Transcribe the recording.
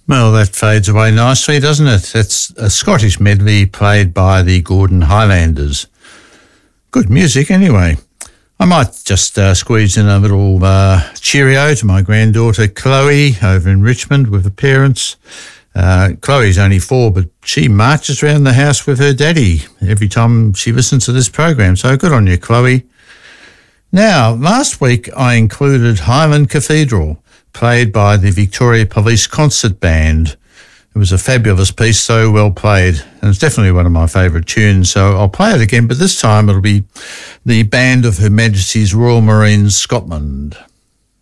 Well, that fades away nicely, doesn't it? It's a Scottish medley played by the Gordon Highlanders. Good music anyway. I might just squeeze in a little cheerio to my granddaughter Chloe over in Richmond with her parents. Chloe's only 4, but she marches around the house with her daddy every time she listens to this program. So good on you, Chloe. Now, last week I included Highland Cathedral, played by the Victoria Police Concert Band. It was a fabulous piece, so well played, and it's definitely one of my favourite tunes, so I'll play it again, but this time it'll be the band of Her Majesty's Royal Marines Scotland.